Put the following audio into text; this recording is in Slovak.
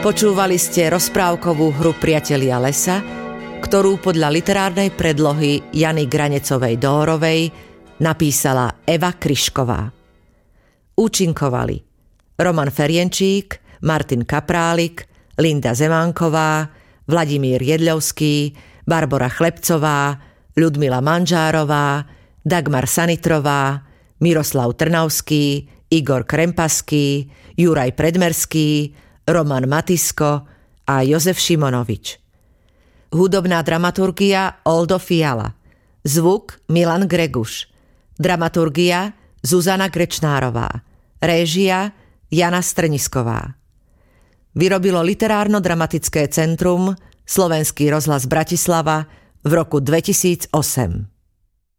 Počúvali ste rozprávkovú hru Priatelia lesa, ktorú podľa literárnej predlohy Jany Granecovej Dórovej napísala Eva Kryšková. Účinkovali Roman Ferienčík, Martin Kaprálik, Linda Zemánková, Vladimír Jedľovský, Barbora Chlebcová, Ľudmila Manžárová, Dagmar Sanitrová, Miroslav Trnavský, Igor Krempaský, Juraj Predmerský, Roman Matisko a Jozef Šimonovič. Hudobná dramaturgia Oldo Fiala. Zvuk Milan Greguš. Dramaturgia Zuzana Grečnárová. Réžia Jana Strnisková. Vyrobilo Literárno-dramatické centrum Slovenský rozhlas Bratislava v roku 2008.